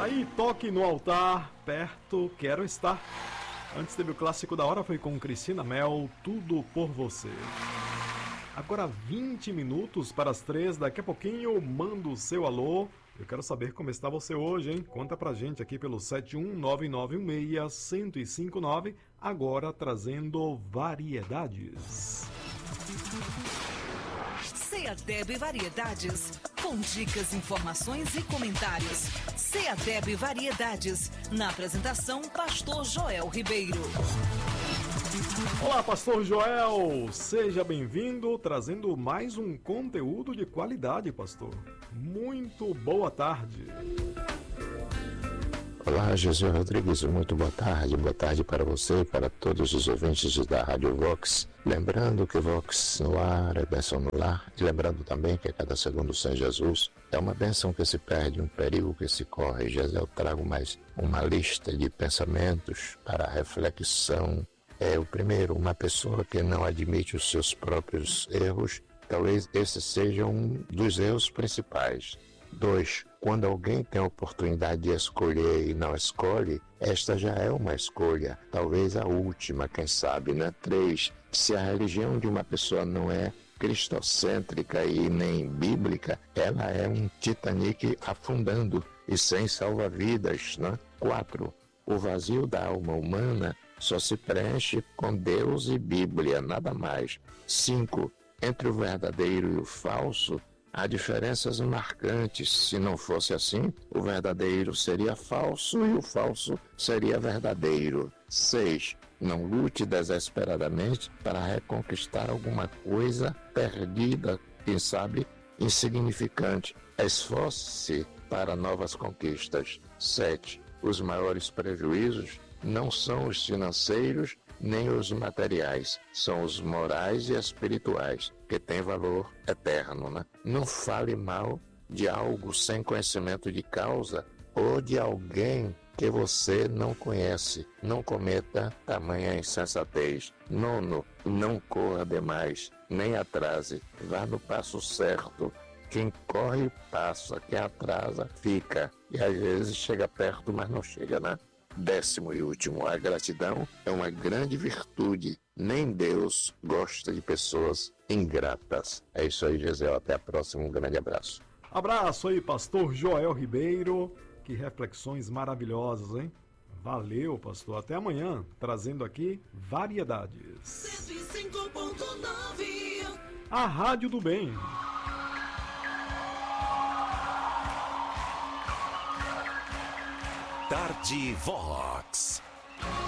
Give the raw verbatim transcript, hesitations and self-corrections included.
aí, toque no altar, perto, quero estar. Antes teve o clássico da hora, foi com Cristina Mel, Tudo por Você. Agora vinte minutos para as três, daqui a pouquinho eu mando o seu alô. Eu quero saber como está você hoje, hein? Conta pra gente aqui pelo sete um nove nove um seis um zero cinco nove, agora trazendo variedades. Seadeb Variedades, com dicas, informações e comentários. Seadeb Variedades, na apresentação, Pastor Joel Ribeiro. Olá, Pastor Joel, seja bem-vindo, trazendo mais um conteúdo de qualidade, pastor. Muito boa tarde. Olá, José Rodrigues, muito boa tarde, boa tarde para você e para todos os ouvintes da Rádio Vox. Lembrando que Vox no ar é bênção no lar, e lembrando também que a cada segundo sem Jesus é uma bênção que se perde, um perigo que se corre. José, eu trago mais uma lista de pensamentos para reflexão. É o primeiro, uma pessoa que não admite os seus próprios erros, talvez esse seja um dos erros principais. Dois, quando alguém tem a oportunidade de escolher e não escolhe, esta já é uma escolha, talvez a última, quem sabe, né? Três, se a religião de uma pessoa não é cristocêntrica e nem bíblica, ela é um Titanic afundando e sem salva-vidas, né? Quatro, o vazio da alma humana só se preenche com Deus e Bíblia, nada mais. Cinco, entre o verdadeiro e o falso, há diferenças marcantes. Se não fosse assim, o verdadeiro seria falso e o falso seria verdadeiro. Seis, não lute desesperadamente para reconquistar alguma coisa perdida, quem sabe insignificante. Esforce-se para novas conquistas. Sete, os maiores prejuízos não são os financeiros nem os materiais, são os morais e espirituais, que têm valor eterno, né? Não fale mal de algo sem conhecimento de causa ou de alguém que você não conhece. Não cometa tamanha insensatez. Nono, não corra demais, nem atrase. Vá no passo certo. Quem corre passa, quem atrasa fica. E às vezes chega perto, mas não chega, né? Décimo e último, a gratidão é uma grande virtude. Nem Deus gosta de pessoas ingratas. É isso aí, Gisele. Até a próxima. Um grande abraço. Abraço aí, pastor Joel Ribeiro. Que reflexões maravilhosas, hein? Valeu, pastor. Até amanhã, trazendo aqui variedades. cento e cinco ponto nove. A Rádio do Bem. Tarde Vox.